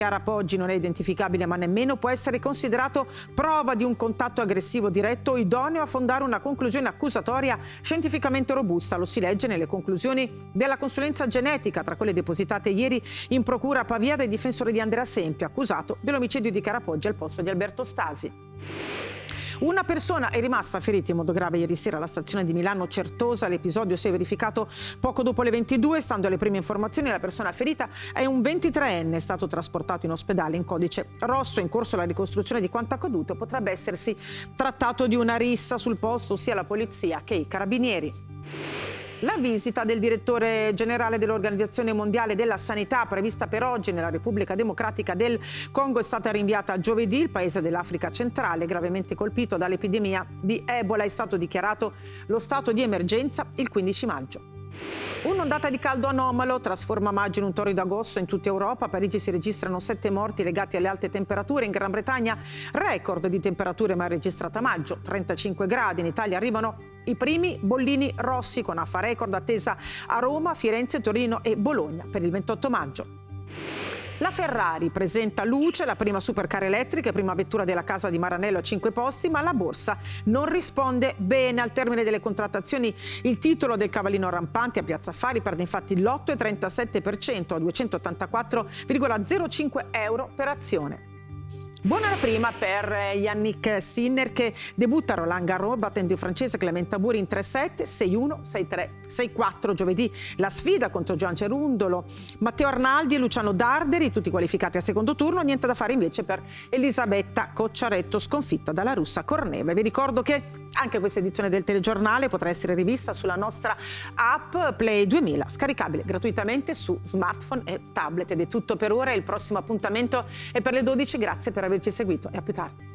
Chiara Poggi non è identificabile ma nemmeno può essere considerato prova di un contatto aggressivo diretto o idoneo a fondare una conclusione accusatoria scientificamente robusta. Lo si legge nelle conclusioni della consulenza genetica, tra quelle depositate ieri in procura a Pavia dai difensori di Andrea Sempio, accusato dell'omicidio di Chiara Poggi al posto di Alberto Stasi. Una persona è rimasta ferita in modo grave ieri sera alla stazione di Milano Certosa. L'episodio si è verificato poco dopo le 22. Stando alle prime informazioni, la persona ferita è un 23enne, è stato trasportato in ospedale in codice rosso. In corso la ricostruzione di quanto accaduto, potrebbe essersi trattato di una rissa sul posto, sia la polizia che i carabinieri. La visita del direttore generale dell'Organizzazione Mondiale della Sanità, prevista per oggi nella Repubblica Democratica del Congo, è stata rinviata a giovedì. Il paese dell'Africa centrale, gravemente colpito dall'epidemia di Ebola, è stato dichiarato lo stato di emergenza il 15 maggio. Un'ondata di caldo anomalo trasforma maggio in un torrido agosto in tutta Europa. A Parigi si registrano 7 morti legati alle alte temperature. In Gran Bretagna record di temperature mai registrata a maggio, 35 gradi. In Italia arrivano i primi bollini rossi con AFA record attesa a Roma, Firenze, Torino e Bologna per il 28 maggio. La Ferrari presenta Luce, la prima supercar elettrica, prima vettura della casa di Maranello a 5 posti, ma la borsa non risponde bene. Al termine delle contrattazioni il titolo del cavallino rampante a Piazza Affari perde infatti l'8,37% a 284,05 euro per azione. Buona la prima per Yannick Sinner che debutta a Roland Garros battendo il francese Clément Tabouri in 3-7, 6-1, 6-3, 6-4. Giovedì la sfida contro Gian Cerundolo, Matteo Arnaldi e Luciano Darderi, tutti qualificati al secondo turno. Niente da fare invece per Elisabetta Cocciaretto, sconfitta dalla russa Korneeva. Vi ricordo che anche questa edizione del telegiornale potrà essere rivista sulla nostra app Play 2000, scaricabile gratuitamente su smartphone e tablet. Ed è tutto per ora, il prossimo appuntamento è per le 12. Grazie per averci seguito e a più tardi.